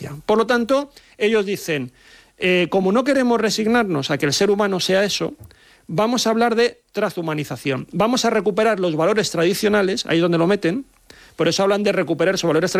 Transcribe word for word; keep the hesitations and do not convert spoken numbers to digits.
ciencia. Por lo tanto, ellos dicen, eh, como no queremos resignarnos a que el ser humano sea eso, vamos a hablar de transhumanización. Vamos a recuperar los valores tradicionales, ahí es donde lo meten, por eso hablan de recuperar esos valores tradicionales,